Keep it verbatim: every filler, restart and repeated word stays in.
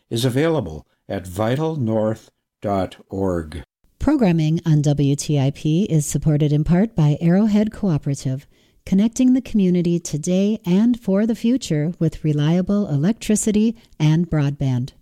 is available at vital north dot org. Programming on W T I P is supported in part by Arrowhead Cooperative, connecting the community today and for the future with reliable electricity and broadband.